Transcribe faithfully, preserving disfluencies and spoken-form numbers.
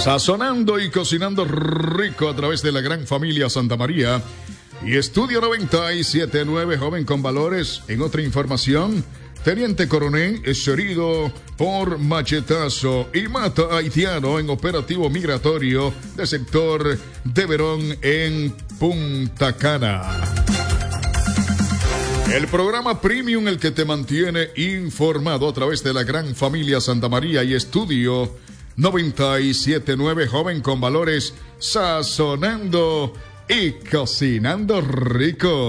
Sazonando y cocinando rico a través de la gran familia Santa María y Estudio noventa y siete punto nueve, joven con valores. En otra información, teniente coronel es herido por machetazo y mata a haitiano en operativo migratorio del sector de Verón en Punta Cana. El programa Premium, el que te mantiene informado a través de la gran familia Santa María y Estudio noventa y siete punto nueve, joven con valores, sazonando y cocinando rico.